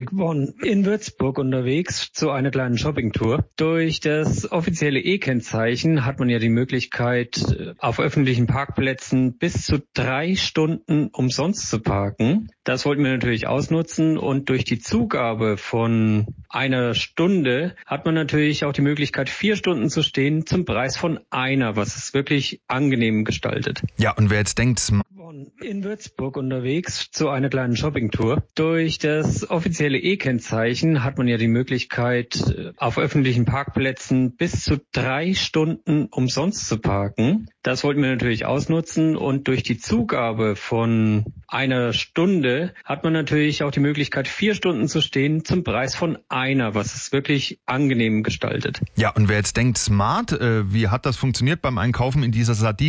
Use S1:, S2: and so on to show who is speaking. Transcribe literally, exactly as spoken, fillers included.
S1: Bonn in Würzburg unterwegs zu einer kleinen Shoppingtour. Durch das offizielle E-Kennzeichen hat man ja die Möglichkeit, auf öffentlichen Parkplätzen bis zu drei Stunden umsonst zu parken. Das wollten wir natürlich ausnutzen und durch die Zugabe von einer Stunde hat man natürlich auch die Möglichkeit, vier Stunden zu stehen zum Preis von einer, was es wirklich angenehm gestaltet.
S2: Ja, und wer jetzt denkt,
S1: in Würzburg unterwegs zu einer kleinen Shoppingtour. Durch das offizielle E-Kennzeichen hat man ja die Möglichkeit, auf öffentlichen Parkplätzen bis zu drei Stunden umsonst zu parken. Das wollten wir natürlich ausnutzen und durch die Zugabe von einer Stunde hat man natürlich auch die Möglichkeit, vier Stunden zu stehen zum Preis von einer, was es wirklich angenehm gestaltet.
S2: Ja, und wer jetzt denkt, smart, äh, wie hat das funktioniert beim Einkaufen in dieser Sardinen?